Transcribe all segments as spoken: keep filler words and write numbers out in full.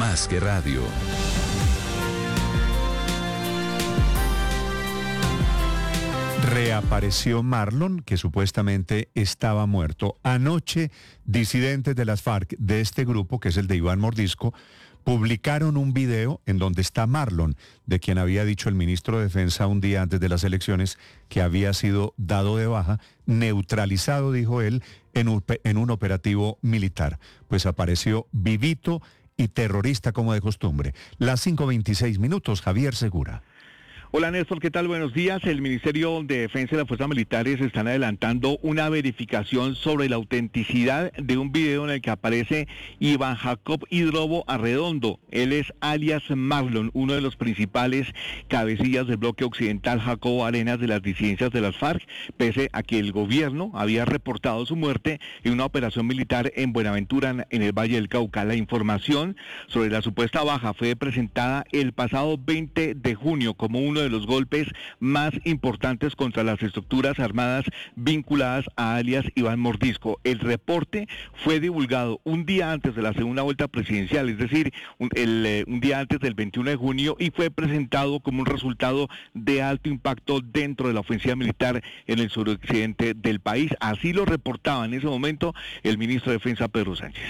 más que radio. Reapareció Marlon, que supuestamente estaba muerto. Anoche, disidentes de las FARC, de este grupo, que es el de Iván Mordisco, publicaron un video en donde está Marlon, de quien había dicho el ministro de Defensa un día antes de las elecciones que había sido dado de baja, neutralizado, dijo él, en un, en un operativo militar. Pues apareció vivito y terrorista como de costumbre. Las cinco veintiséis minutos, Javier Segura. Hola Néstor, ¿qué tal? Buenos días. El Ministerio de Defensa y las Fuerzas Militares están adelantando una verificación sobre la autenticidad de un video en el que aparece Iván Jacob Hidrobo Arredondo. Él es alias Marlon, uno de los principales cabecillas del bloque occidental Jacobo Arenas de las disidencias de las FARC, pese a que el gobierno había reportado su muerte en una operación militar en Buenaventura, en el Valle del Cauca. La información sobre la supuesta baja fue presentada el pasado veinte de junio como uno de los golpes más importantes contra las estructuras armadas vinculadas a alias Iván Mordisco. El reporte fue divulgado un día antes de la segunda vuelta presidencial, es decir, un, el, eh, un día antes del veintiuno de junio, y fue presentado como un resultado de alto impacto dentro de la ofensiva militar en el suroccidente del país. Así lo reportaba en ese momento el ministro de Defensa, Pedro Sánchez.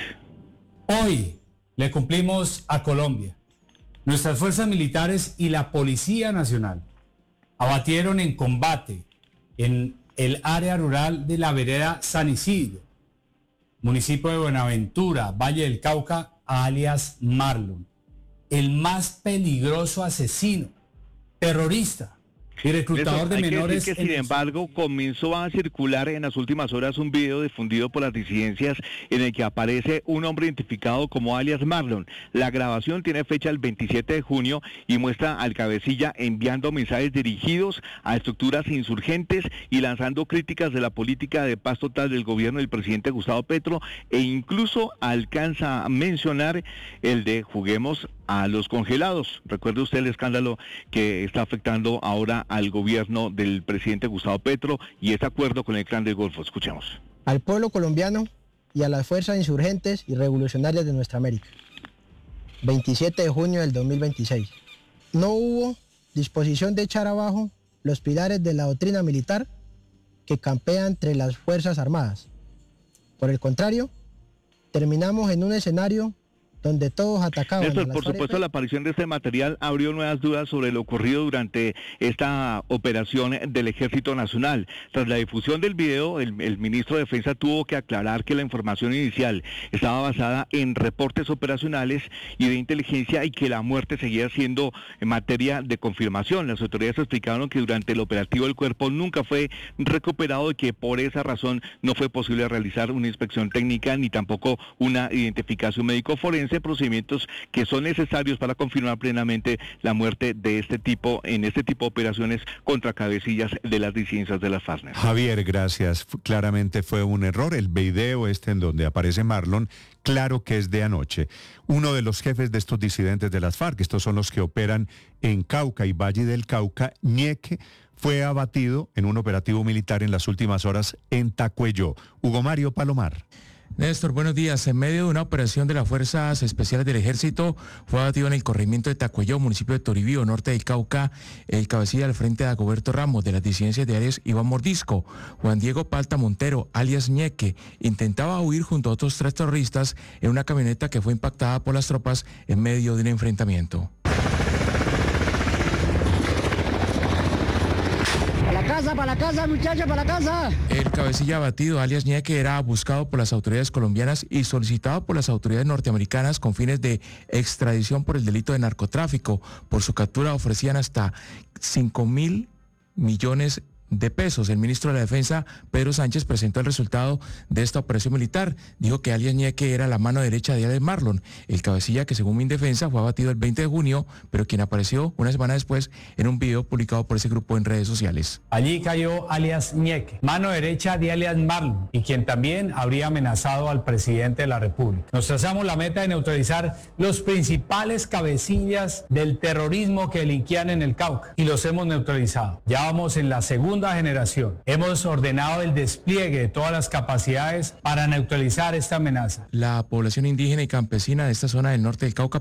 Hoy le cumplimos a Colombia. Nuestras fuerzas militares y la Policía Nacional abatieron en combate en el área rural de la vereda San Isidro, municipio de Buenaventura, Valle del Cauca, a alias Marlon, el más peligroso asesino, terrorista y reclutador de menores. Que, sin embargo, comenzó a circular en las últimas horas un video difundido por las disidencias en el que aparece un hombre identificado como alias Marlon. La grabación tiene fecha el veintisiete de junio y muestra al cabecilla enviando mensajes dirigidos a estructuras insurgentes y lanzando críticas de la política de paz total del gobierno del presidente Gustavo Petro, e incluso alcanza a mencionar el de juguemos a los congelados. Recuerde usted el escándalo que está afectando ahora al gobierno del presidente Gustavo Petro y ese acuerdo con el Clan del Golfo. Escuchemos. Al pueblo colombiano y a las fuerzas insurgentes y revolucionarias de nuestra América. veintisiete de junio del dos mil veintiséis. No hubo disposición de echar abajo los pilares de la doctrina militar que campea entre las Fuerzas Armadas. Por el contrario, terminamos en un escenario donde todos atacaban. Néstor, por supuesto, la aparición de este material abrió nuevas dudas sobre lo ocurrido durante esta operación del Ejército Nacional. Tras la difusión del video, el, el ministro de Defensa tuvo que aclarar que la información inicial estaba basada en reportes operacionales y de inteligencia y que la muerte seguía siendo en materia de confirmación. Las autoridades explicaron que durante el operativo el cuerpo nunca fue recuperado y que por esa razón no fue posible realizar una inspección técnica ni tampoco una identificación médico forense, procedimientos que son necesarios para confirmar plenamente la muerte de este tipo, en este tipo de operaciones contra cabecillas de las disidencias de las FARC. Javier, gracias. Claramente fue un error. El video este en donde aparece Marlon, claro que es de anoche. Uno de los jefes de estos disidentes de las FARC, estos son los que operan en Cauca y Valle del Cauca, Ñeque, fue abatido en un operativo militar en las últimas horas en Tacuello. Hugo Mario Palomar. Néstor, buenos días. En medio de una operación de las Fuerzas Especiales del Ejército, fue abatido en el corregimiento de Tacuello, municipio de Toribío, norte del Cauca, el cabecilla del frente de Dagoberto Ramos, de las disidencias de alias Iván Mordisco. Juan Diego Palta Montero, alias Ñeque, intentaba huir junto a otros tres terroristas en una camioneta que fue impactada por las tropas en medio de un enfrentamiento. Para la casa, para la casa, muchachos, para la casa. El cabecilla abatido, alias Ñeque, era buscado por las autoridades colombianas y solicitado por las autoridades norteamericanas con fines de extradición por el delito de narcotráfico. Por su captura ofrecían hasta cinco mil millones de pesos. El ministro de la Defensa, Pedro Sánchez, presentó el resultado de esta operación militar. Dijo que alias Ñeque era la mano derecha de alias Marlon, el cabecilla que, según Mindefensa, fue abatido el veinte de junio, pero quien apareció una semana después en un video publicado por ese grupo en redes sociales. Allí cayó alias Ñeque, mano derecha de alias Marlon, y quien también habría amenazado al presidente de la República. Nos trazamos la meta de neutralizar los principales cabecillas del terrorismo que delinquían en el Cauca, y los hemos neutralizado. Ya vamos en la segunda generación. Hemos ordenado el despliegue de todas las capacidades para neutralizar esta amenaza. La población indígena y campesina de esta zona del norte del Cauca